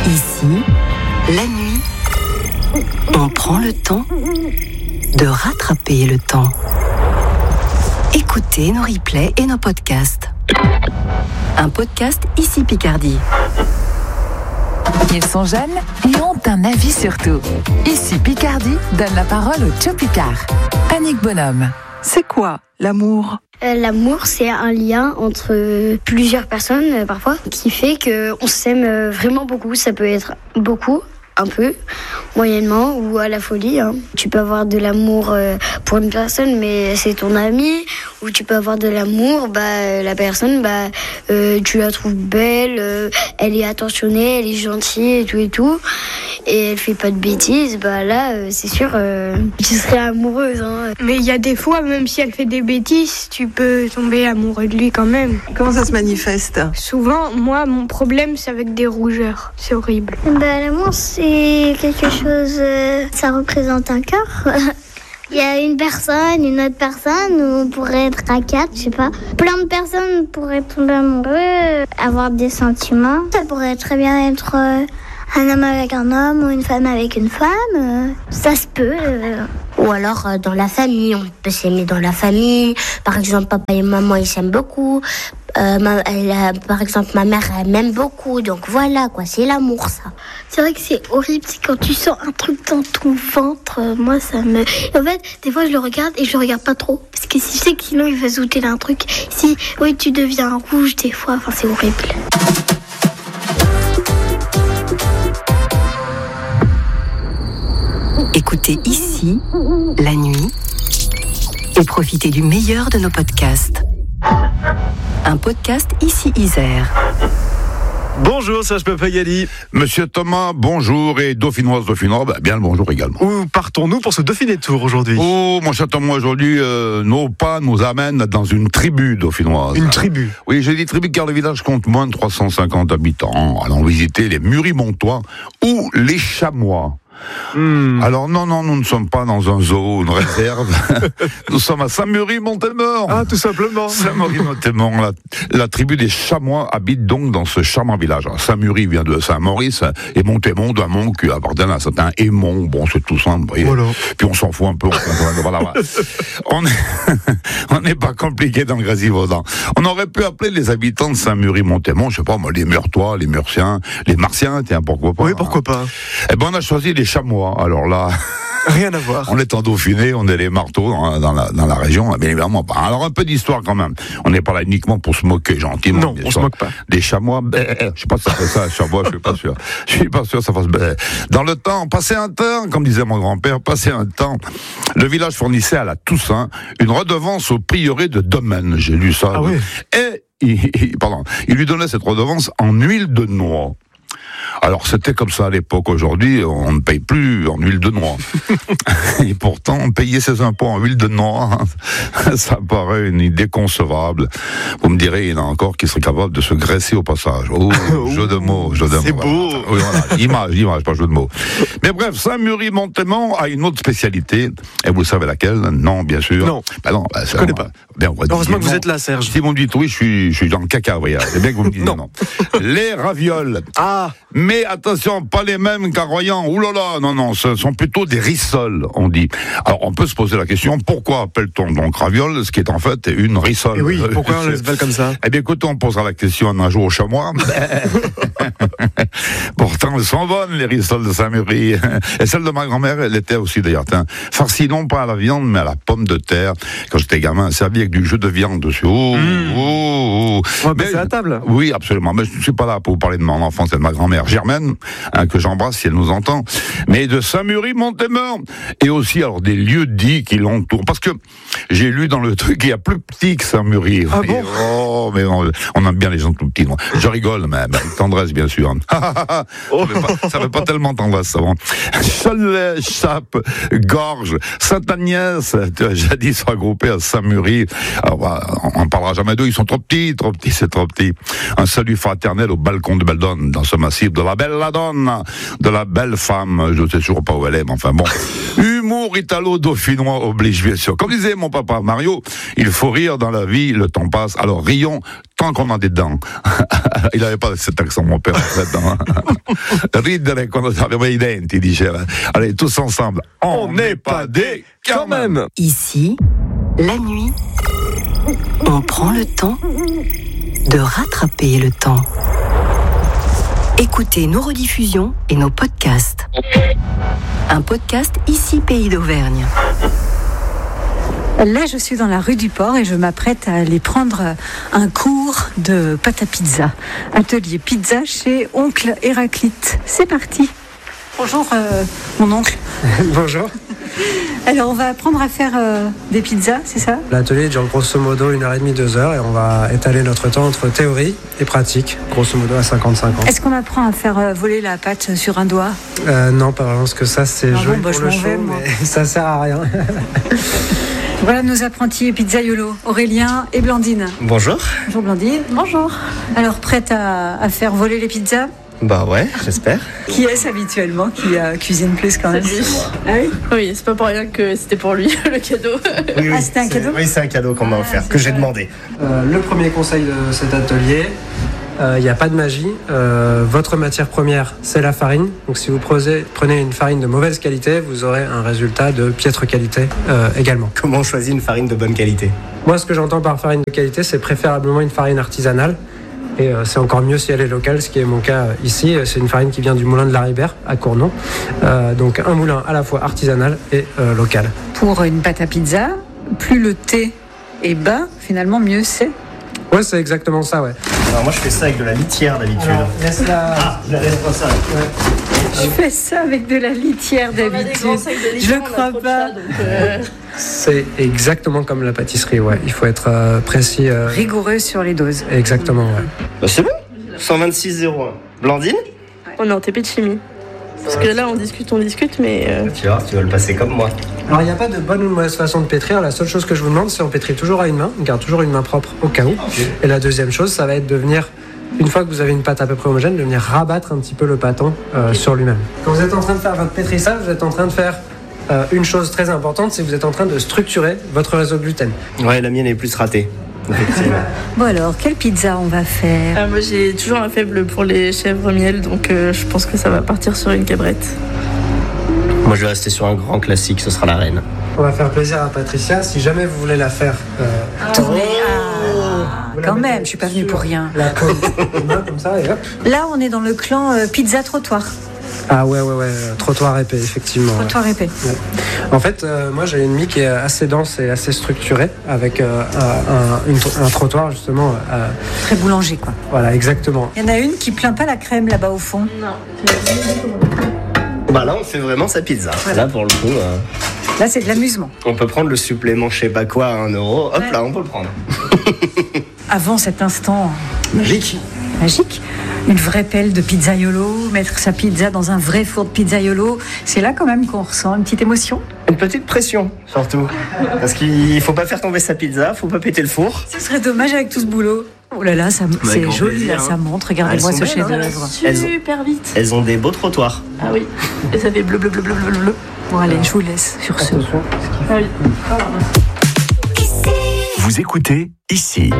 Ici, la nuit, on prend le temps de rattraper le temps. Écoutez nos replays et nos podcasts. Un podcast Ici Picardie. Ils sont jeunes et ont un avis sur tout. Ici Picardie donne la parole au Tcho Picard. Annick Bonhomme. C'est quoi l'amour ? L'amour, c'est un lien entre plusieurs personnes, parfois, qui fait qu'on s'aime vraiment beaucoup. Ça peut être beaucoup, un peu, moyennement ou à la folie. Tu peux avoir de l'amour pour une personne, mais c'est ton ami. Ou tu peux avoir de l'amour, la personne, tu la trouves belle, elle est attentionnée, elle est gentille et tout. Et elle fait pas de bêtises, là, c'est sûr, tu serais amoureuse. Mais il y a des fois, même si elle fait des bêtises, tu peux tomber amoureux de lui quand même. Comment ça se manifeste ? Souvent, moi, mon problème, c'est avec des rougeurs. C'est horrible. L'amour, c'est quelque chose, ça représente un cœur. Il y a une personne, une autre personne, ou on pourrait être à quatre, je sais pas. Plein de personnes pourraient tomber amoureux, avoir des sentiments. Ça pourrait très bien être un homme avec un homme ou une femme avec une femme. Ça se peut. Ou alors dans la famille, on peut s'aimer dans la famille. Par exemple, papa et maman, ils s'aiment beaucoup. Par exemple, ma mère, elle m'aime beaucoup. Donc voilà, quoi, c'est l'amour, ça. C'est vrai que c'est horrible, c'est quand tu sens un truc dans ton ventre. Moi, ça me... En fait, des fois, je le regarde et je le regarde pas trop. Parce que si je sais que sinon, il va sauter d'un truc. Si, oui, tu deviens rouge des fois. Enfin, c'est horrible. Écoutez Ici, la nuit, et profitez du meilleur de nos podcasts. Un podcast Ici Isère. Bonjour Serge Papayali. Monsieur Thomas, bonjour, et dauphinoise, bien le bonjour également. Où partons-nous pour ce Dauphiné Tour aujourd'hui ? Oh, mon cher Thomas, aujourd'hui, nos pas nous amènent dans une tribu dauphinoise. Une tribu ? Oui, j'ai dit tribu car le village compte moins de 350 habitants. Allons visiter les Muris-Montois ou les Chamois. Alors non, nous ne sommes pas dans un zoo, une réserve. Nous sommes à Saint-Mury-Montémort. Ah, tout simplement. Saint-Mury-Montémort, la tribu des Chamois habite donc dans ce charmant village. Alors, Saint-Mury vient de Saint-Maurice et Montémont d'un mont qui appartient à un certain Aimon. Bon, c'est tout simple. Voilà. Puis on s'en fout un peu. Voilà. On n'est pas compliqué dans le Grésivaudan. On aurait pu appeler les habitants de Saint-Mury-Montémont, je sais pas moi, les Meurtois, les Murciens, les Martiens, tiens, pourquoi pas. Oui, pourquoi pas. Eh ben, on a choisi les Chamois. Alors là, rien à voir. On est en Dauphiné, on est les marteaux dans la région, bien évidemment pas. Alors un peu d'histoire quand même. On n'est pas là uniquement pour se moquer gentiment. Non, on se moque pas. Des chamois, je sais pas si ça fait ça, chamois, je suis pas sûr. Je suis pas sûr ça fasse. Dans le temps, passé un temps, comme disait mon grand-père, passé un temps, le village fournissait à la Toussaint une redevance au prieuré de Domaine. J'ai lu ça. Ah oui. Et il lui donnait cette redevance en huile de noix. Alors c'était comme ça à l'époque. Aujourd'hui, on ne paye plus en huile de noix. Et pourtant, on payait ses impôts en huile de noix. Ça paraît une idée concevable. Vous me direz, il y en a encore qui seraient capables de se graisser au passage. Oh, jeu de mots. C'est beau. Oui, voilà. Image, pas jeu de mots. Mais bref, Saint-Mury-Montémont a une autre spécialité. Et vous savez laquelle ? Non, bien sûr. Non. Je connais pas. Bien, heureusement que vous êtes là, Serge. Si vous me dites oui, je suis dans le caca, vous voyez. C'est bien que vous me disiez non. Les ravioles. Ah. Mais attention, pas les mêmes qu'à Royan. Ouh là là, non, ce sont plutôt des rissoles, on dit. Alors, on peut se poser la question, pourquoi appelle-t-on donc ravioles, ce qui est en fait une rissole ? Et oui, pourquoi on les appelle comme ça ? Eh bien, écoute, on posera la question un jour au chamois. Pourtant, elles sont bonnes, les rissoles de Saint-Mury. Et celle de ma grand-mère, elle était aussi d'ailleurs, farcie non pas à la viande, mais à la pomme de terre. Quand j'étais gamin, servi avec du jus de viande dessus. On va passer à table. Oui, absolument. Mais je ne suis pas là pour vous parler de mon enfance et de ma grand-mère Germaine, que j'embrasse si elle nous entend, mais de Saint-Mury-Montémort. Et aussi, alors, des lieux dits qui l'entourent. Parce que j'ai lu dans le truc qu'il y a plus petit que Saint-Mury. Ah bon ? Oh, mais on aime bien les gens tout petits. Moi. Je rigole, mais avec tendresse, bien sûr. Ça fait pas tellement tendresse, ça. Bon. Cholet, Chape, Gorge, Sainte-Agnès, jadis regroupés à Saint-Mury. Alors, on ne parlera jamais d'eux, ils sont trop petits, c'est trop petit. Un salut fraternel au balcon de Beldonne, dans ce massif de la belle Ladonne, de la belle femme, je ne sais toujours pas où elle est, mais enfin bon. L'humour italo-dauphinois oblige, bien sûr. Comme disait mon papa Mario, il faut rire dans la vie, le temps passe. Alors rions tant qu'on a des dents. Il n'avait pas cet accent, mon père, en fait. Ridere quando aveva i denti, diceva. Allez, tous ensemble. On n'est pas des quand même. Ici, la nuit, on prend le temps de rattraper le temps. Écoutez nos rediffusions et nos podcasts. Un podcast Ici Pays d'Auvergne. Là, je suis dans la rue du Port et je m'apprête à aller prendre un cours de pâte à pizza. Atelier pizza chez Oncle Héraclite. C'est parti. Bonjour, mon oncle. Bonjour. Alors, on va apprendre à faire des pizzas, c'est ça ? L'atelier dure grosso modo 1h30, 2 heures et on va étaler notre temps entre théorie et pratique, grosso modo à 50-50. Est-ce qu'on apprend à faire voler la pâte sur un doigt ? Non, pas vraiment, parce que ça c'est joli pour le show, mais ça sert à rien. Voilà nos apprentis pizzaiolo, Aurélien et Blandine. Bonjour. Bonjour Blandine. Bonjour. Alors, prête à faire voler les pizzas ? Bah ouais, j'espère. Qui est-ce habituellement qui cuisine plus quand même ? Ah oui ? Oui, c'est pas pour rien que c'était pour lui le cadeau. Oui, ah, c'était un cadeau ? Oui, c'est un cadeau qu'on m'a offert, que j'ai demandé. Le premier conseil de cet atelier, il n'y a pas de magie. Votre matière première, c'est la farine. Donc si vous prenez une farine de mauvaise qualité, vous aurez un résultat de piètre qualité également. Comment on choisit une farine de bonne qualité ? Moi, ce que j'entends par farine de qualité, c'est préférablement une farine artisanale. Et c'est encore mieux si elle est locale, ce qui est mon cas ici. C'est une farine qui vient du moulin de la Ribère, à Cournon. Donc un moulin à la fois artisanal et local. Pour une pâte à pizza, plus le thé est bas, finalement mieux c'est. Ouais, c'est exactement ça, ouais. Alors moi je fais ça avec de la litière d'habitude. Alors, laisse-la... Ah, je la laisse pas ça. Ouais. Je fais ça avec de la litière d'habitude. Je ne crois pas. C'est exactement comme la pâtisserie, ouais. Il faut être précis. Rigoureux sur les doses. Exactement, ouais. Bah c'est bon. 126,01. Blandine ? On est en TP de chimie. Parce que là on discute, mais... Tu vois, tu vas le passer comme moi. Alors il n'y a pas de bonne ou de mauvaise façon de pétrir. La seule chose que je vous demande, c'est on pétrit toujours à une main. On garde toujours une main propre au cas où. Okay. Et la deuxième chose, ça va être de venir... Une fois que vous avez une pâte à peu près homogène, de venir rabattre un petit peu le pâton sur lui-même. Quand vous êtes en train de faire votre pétrissage, vous êtes en train de faire une chose très importante, c'est que vous êtes en train de structurer votre réseau de gluten. Ouais, la mienne est plus ratée. Bon alors, quelle pizza on va faire ? Moi j'ai toujours un faible pour les chèvres miel, donc je pense que ça va partir sur une cabrette. Moi je vais rester sur un grand classique, ce sera la reine. On va faire plaisir à Patricia, si jamais vous voulez la faire... tourner quand même, je suis pas venue pour rien. La paume, comme ça, et hop. Là, on est dans le clan pizza trottoir. Ah ouais, trottoir épais, effectivement. Trottoir épais. Ouais. En fait, moi j'ai une mie qui est assez dense et assez structurée, avec un trottoir justement... Très boulanger, quoi. Voilà, exactement. Il y en a une qui plaint pas la crème là-bas au fond. Non. Bah là, on fait vraiment sa pizza. Voilà. Là, pour le coup... Là, c'est de l'amusement. On peut prendre le supplément je sais pas quoi à 1€. Hop ouais. Là, on peut le prendre. Avant cet instant... Magique, une vraie pelle de pizzaiolo, mettre sa pizza dans un vrai four de pizzaiolo, c'est là quand même qu'on ressent une petite émotion. Une petite pression, surtout. Parce qu'il faut pas faire tomber sa pizza, faut pas péter le four. Ce serait dommage avec tout ce boulot. Oh là là, c'est joli, plaisir, là, ça monte. Regardez-moi ce chef-d'œuvre. Super vite. Elles ont des beaux trottoirs. Ah oui, et ça fait bleu. Bon allez, je vous laisse sur ce. Ah oui. Vous écoutez Ici.